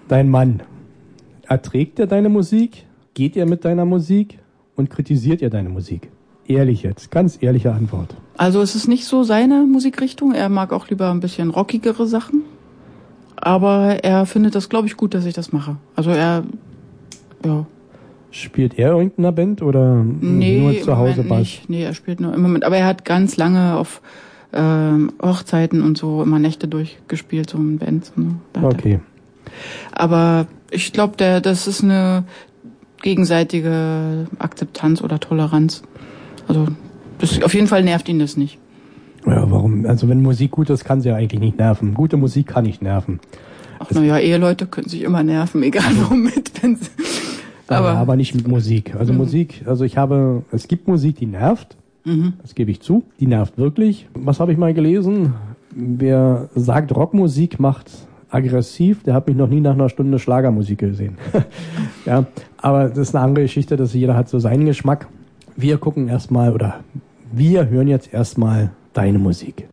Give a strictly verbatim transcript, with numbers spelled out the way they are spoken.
Dein Mann, erträgt er deine Musik? Geht er mit deiner Musik? Und kritisiert er deine Musik? Ehrlich jetzt, ganz ehrliche Antwort. Also es ist nicht so seine Musikrichtung. Er mag auch lieber ein bisschen rockigere Sachen. Aber er findet das, glaube ich, gut, dass ich das mache. Also er, ja. Spielt er irgendeiner Band oder nee, nur zu Hause Bass? Nicht. Nee, er spielt nur im Moment. Aber er hat ganz lange auf ähm, Hochzeiten und so immer Nächte durchgespielt, so in Bands. Ne? Okay. Er. Aber ich glaube, der, das ist eine gegenseitige Akzeptanz oder Toleranz. Also das, auf jeden Fall nervt ihn das nicht. Ja, warum? Also wenn Musik gut ist, kann sie ja eigentlich nicht nerven. Gute Musik kann nicht nerven. Ach naja, Eheleute können sich immer nerven, egal womit. Wenn sie, aber, ja, aber nicht mit Musik. Also mhm. Musik, also ich habe, es gibt Musik, die nervt. Mhm. Das gebe ich zu. Die nervt wirklich. Was habe ich mal gelesen? Wer sagt, Rockmusik macht aggressiv, der hat mich noch nie nach einer Stunde Schlagermusik gesehen. Ja, aber das ist eine andere Geschichte, dass jeder hat so seinen Geschmack. Wir gucken erstmal oder wir hören jetzt erstmal deine Musik.